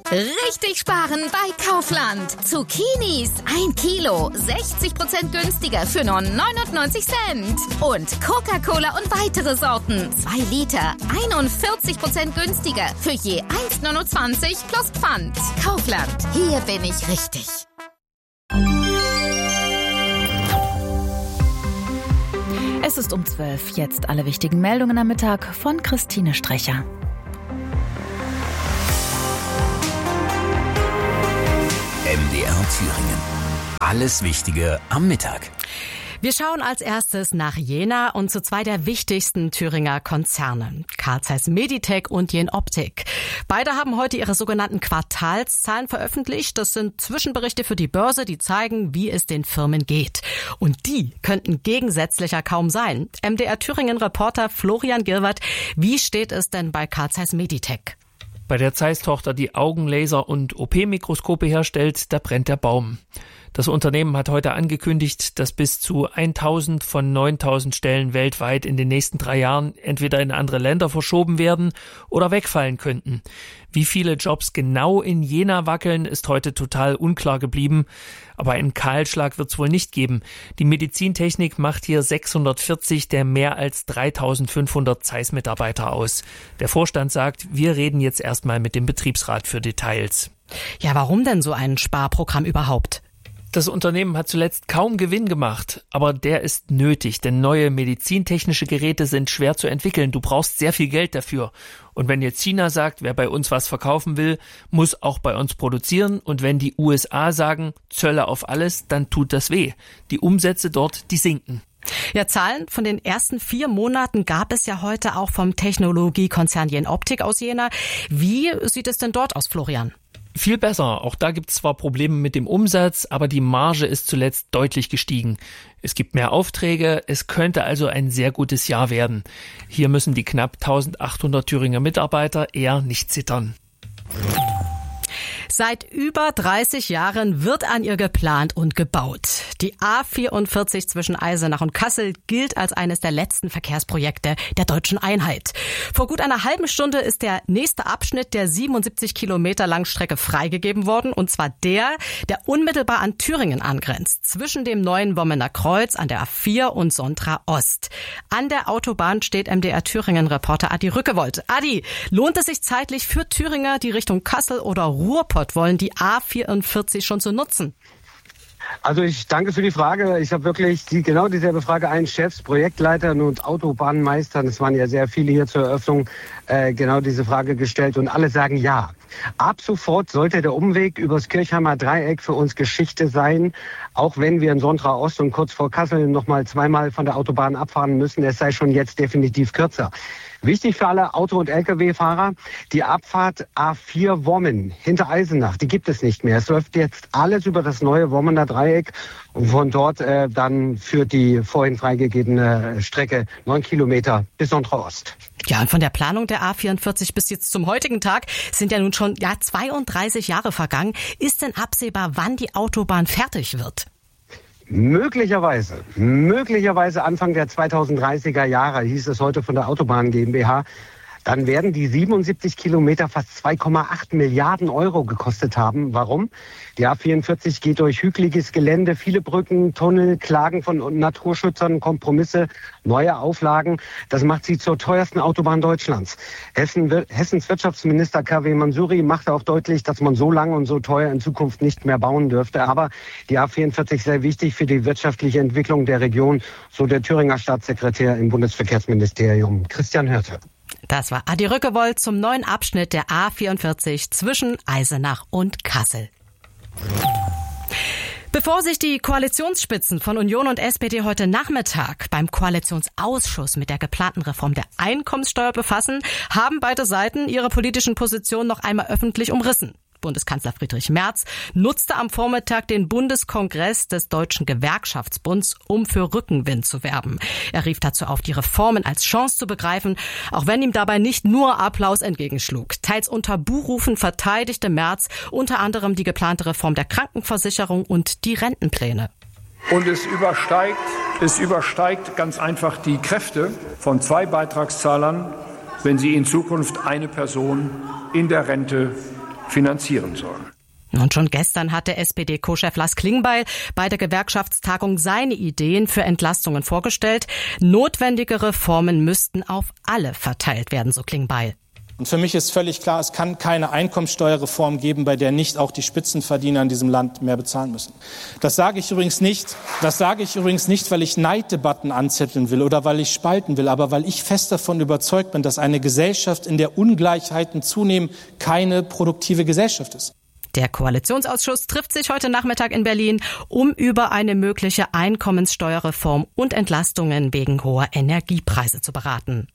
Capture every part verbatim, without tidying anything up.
Richtig sparen bei Kaufland. Zucchinis ein Kilo, sechzig Prozent günstiger für nur neunundneunzig Cent. Und Coca-Cola und weitere Sorten, zwei Liter, einundvierzig Prozent günstiger für je eins neunundzwanzig plus Pfand. Kaufland, hier bin ich richtig. Es ist um zwölf. Jetzt alle wichtigen Meldungen am Mittag von Christine Strecher. M D R Thüringen. Alles Wichtige am Mittag. Wir schauen als erstes nach Jena und zu zwei der wichtigsten Thüringer Konzerne, Carl Zeiss Meditec und Jenoptik. Beide haben heute ihre sogenannten Quartalszahlen veröffentlicht. Das sind Zwischenberichte für die Börse, die zeigen, wie es den Firmen geht. Und die könnten gegensätzlicher kaum sein. M D R Thüringen-Reporter Florian Gilwert, wie steht es denn bei Carl Zeiss Meditec? Bei der Zeiss-Tochter, die Augenlaser und O P-Mikroskope herstellt, da brennt der Baum. Das Unternehmen hat heute angekündigt, dass bis zu tausend von neuntausend Stellen weltweit in den nächsten drei Jahren entweder in andere Länder verschoben werden oder wegfallen könnten. Wie viele Jobs genau in Jena wackeln, ist heute total unklar geblieben. Aber einen Kahlschlag wird es wohl nicht geben. Die Medizintechnik macht hier sechshundertvierzig der mehr als dreitausendfünfhundert Zeiss-Mitarbeiter aus. Der Vorstand sagt, wir reden jetzt erstmal mit dem Betriebsrat für Details. Ja, warum denn so ein Sparprogramm überhaupt? Das Unternehmen hat zuletzt kaum Gewinn gemacht, aber der ist nötig, denn neue medizintechnische Geräte sind schwer zu entwickeln. Du brauchst sehr viel Geld dafür. Und wenn jetzt China sagt, wer bei uns was verkaufen will, muss auch bei uns produzieren. Und wenn die U S A sagen, Zölle auf alles, dann tut das weh. Die Umsätze dort, die sinken. Ja, Zahlen von den ersten vier Monaten gab es ja heute auch vom Technologiekonzern Jenoptik aus Jena. Wie sieht es denn dort aus, Florian? Viel besser. Auch da gibt es zwar Probleme mit dem Umsatz, aber die Marge ist zuletzt deutlich gestiegen. Es gibt mehr Aufträge, es könnte also ein sehr gutes Jahr werden. Hier müssen die knapp eintausendachthundert Thüringer Mitarbeiter eher nicht zittern. Seit über dreißig Jahren wird an ihr geplant und gebaut. Die A vierundvierzig zwischen Eisenach und Kassel gilt als eines der letzten Verkehrsprojekte der deutschen Einheit. Vor gut einer halben Stunde ist der nächste Abschnitt der siebenundsiebzig Kilometer langen Strecke freigegeben worden, und zwar der, der unmittelbar an Thüringen angrenzt, zwischen dem neuen Wommener Kreuz an der A vier und Sontra Ost. An der Autobahn steht M D R Thüringen-Reporter Adi Rückewold. Adi, lohnt es sich zeitlich für Thüringer, die Richtung Kassel oder Ruhrpott wollen, die A vierundvierzig schon zu nutzen? Also ich danke für die Frage. Ich habe wirklich die, genau dieselbe Frage allen Chefs, Projektleitern und Autobahnmeistern, es waren ja sehr viele hier zur Eröffnung, äh, genau diese Frage gestellt und alle sagen ja. Ab sofort sollte der Umweg übers Kirchheimer Dreieck für uns Geschichte sein, auch wenn wir in Sontra Ost und kurz vor Kassel noch mal zweimal von der Autobahn abfahren müssen. Es sei schon jetzt definitiv kürzer. Wichtig für alle Auto- und L K W-Fahrer, die Abfahrt A vier Wommen hinter Eisenach, die gibt es nicht mehr. Es läuft jetzt alles über das neue Wommener Dreieck und von dort äh, dann führt die vorhin freigegebene Strecke neun Kilometer bis Sontra Ost. Ja, und von der Planung der A vierundvierzig bis jetzt zum heutigen Tag sind ja nun schon ja, zweiunddreißig Jahre vergangen. Ist denn absehbar, wann die Autobahn fertig wird? Möglicherweise, möglicherweise Anfang der zweitausenddreißiger Jahre, hieß es heute von der Autobahn GmbH. Dann werden die siebenundsiebzig Kilometer fast zwei Komma acht Milliarden Euro gekostet haben. Warum? Die A vierundvierzig geht durch hügeliges Gelände, viele Brücken, Tunnel, Klagen von Naturschützern, Kompromisse, neue Auflagen. Das macht sie zur teuersten Autobahn Deutschlands. Hessen, Hessens Wirtschaftsminister K W Mansouri machte auch deutlich, dass man so lange und so teuer in Zukunft nicht mehr bauen dürfte. Aber die A vierundvierzig sei wichtig für die wirtschaftliche Entwicklung der Region, so der Thüringer Staatssekretär im Bundesverkehrsministerium Christian Hörte. Das war Adi Rückewold zum neuen Abschnitt der A vierundvierzig zwischen Eisenach und Kassel. Bevor sich die Koalitionsspitzen von Union und S P D heute Nachmittag beim Koalitionsausschuss mit der geplanten Reform der Einkommenssteuer befassen, haben beide Seiten ihre politischen Positionen noch einmal öffentlich umrissen. Bundeskanzler Friedrich Merz nutzte am Vormittag den Bundeskongress des Deutschen Gewerkschaftsbunds, um für Rückenwind zu werben. Er rief dazu auf, die Reformen als Chance zu begreifen, auch wenn ihm dabei nicht nur Applaus entgegenschlug. Teils unter Buhrufen verteidigte Merz unter anderem die geplante Reform der Krankenversicherung und die Rentenpläne. Und es übersteigt, es übersteigt ganz einfach die Kräfte von zwei Beitragszahlern, wenn sie in Zukunft eine Person in der Rente finanzieren soll. Und schon gestern hatte S P D-Co-Chef Lars Klingbeil bei der Gewerkschaftstagung seine Ideen für Entlastungen vorgestellt. Notwendige Reformen müssten auf alle verteilt werden, so Klingbeil. Und für mich ist völlig klar, es kann keine Einkommensteuerreform geben, bei der nicht auch die Spitzenverdiener in diesem Land mehr bezahlen müssen. Das sage ich übrigens nicht, das sage ich übrigens nicht, weil ich Neiddebatten anzetteln will oder weil ich spalten will, aber weil ich fest davon überzeugt bin, dass eine Gesellschaft, in der Ungleichheiten zunehmen, keine produktive Gesellschaft ist. Der Koalitionsausschuss trifft sich heute Nachmittag in Berlin, um über eine mögliche Einkommenssteuerreform und Entlastungen wegen hoher Energiepreise zu beraten.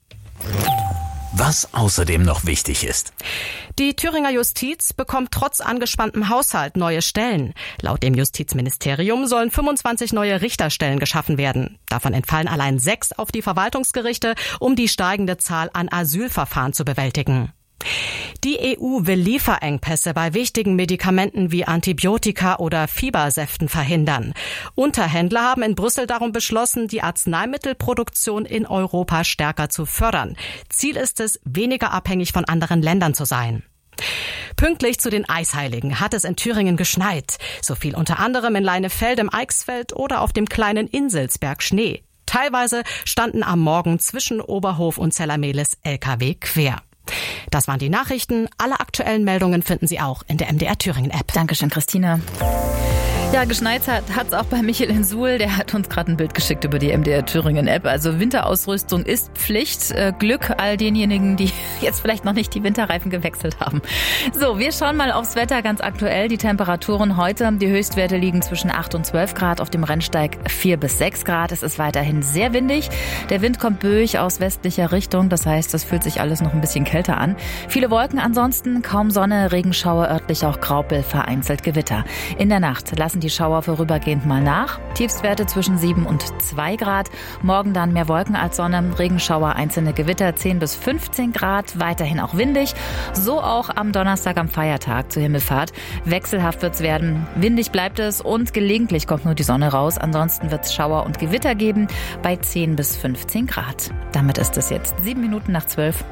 Was außerdem noch wichtig ist. Die Thüringer Justiz bekommt trotz angespanntem Haushalt neue Stellen. Laut dem Justizministerium sollen fünfundzwanzig neue Richterstellen geschaffen werden. Davon entfallen allein sechs auf die Verwaltungsgerichte, um die steigende Zahl an Asylverfahren zu bewältigen. Die E U will Lieferengpässe bei wichtigen Medikamenten wie Antibiotika oder Fiebersäften verhindern. Unterhändler haben in Brüssel darum beschlossen, die Arzneimittelproduktion in Europa stärker zu fördern. Ziel ist es, weniger abhängig von anderen Ländern zu sein. Pünktlich zu den Eisheiligen hat es in Thüringen geschneit. So fiel unter anderem in Leinefelde im Eichsfeld oder auf dem kleinen Inselsberg Schnee. Teilweise standen am Morgen zwischen Oberhof und Zellermehlis L K W quer. Das waren die Nachrichten. Alle aktuellen Meldungen finden Sie auch in der M D R Thüringen App. Dankeschön, Christine. Ja, geschneit hat es auch bei Michael in Suhl. Der hat uns gerade ein Bild geschickt über die M D R Thüringen App. Also Winterausrüstung ist Pflicht. Äh, Glück all denjenigen, die jetzt vielleicht noch nicht die Winterreifen gewechselt haben. So, wir schauen mal aufs Wetter ganz aktuell. Die Temperaturen heute, die Höchstwerte liegen zwischen acht und zwölf Grad, auf dem Rennsteig vier bis sechs Grad. Es ist weiterhin sehr windig. Der Wind kommt böig aus westlicher Richtung. Das heißt, das fühlt sich alles noch ein bisschen kälter an. Viele Wolken ansonsten, kaum Sonne, Regenschauer, örtlich auch Graupel, vereinzelt Gewitter. In der Nacht lassen die Schauer vorübergehend mal nach. Tiefstwerte zwischen sieben und zwei Grad. Morgen dann mehr Wolken als Sonne. Regenschauer, einzelne Gewitter zehn bis fünfzehn Grad. Weiterhin auch windig. So auch am Donnerstag am Feiertag zur Himmelfahrt. Wechselhaft wird's werden. Windig bleibt es und gelegentlich kommt nur die Sonne raus. Ansonsten wird's Schauer und Gewitter geben bei zehn bis fünfzehn Grad. Damit ist es jetzt sieben Minuten nach zwölf.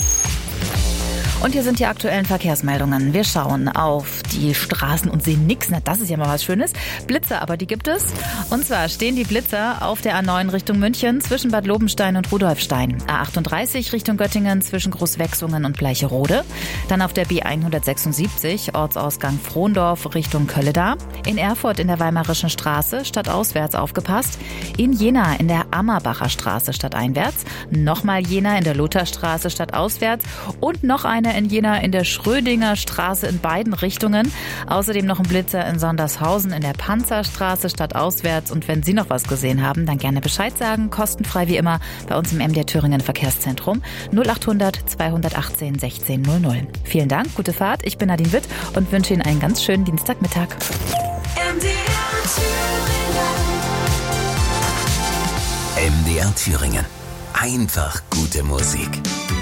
Und hier sind die aktuellen Verkehrsmeldungen. Wir schauen auf die Straßen und sehen nichts. Na, das ist ja mal was Schönes. Blitzer, aber die gibt es. Und zwar stehen die Blitzer auf der A neun Richtung München zwischen Bad Lobenstein und Rudolfstein. A achtunddreißig Richtung Göttingen zwischen Großwechsungen und Bleicherode. Dann auf der B hundertsechsundsiebzig Ortsausgang Frohndorf Richtung Kölleda. In Erfurt in der Weimarischen Straße stadtauswärts aufgepasst. In Jena in der Ammerbacher Straße stadteinwärts. Nochmal Jena in der Lutherstraße stadtauswärts. Und noch eine in Jena in der Schrödinger Straße in beiden Richtungen. Außerdem noch ein Blitzer in Sondershausen in der Panzerstraße stadtauswärts. Und wenn Sie noch was gesehen haben, dann gerne Bescheid sagen. Kostenfrei wie immer bei uns im M D R Thüringen Verkehrszentrum null achthundert zweihundertachtzehn sechzehn null null. Vielen Dank, gute Fahrt. Ich bin Nadine Witt und wünsche Ihnen einen ganz schönen Dienstagmittag. M D R Thüringen. M D R Thüringen. Einfach gute Musik.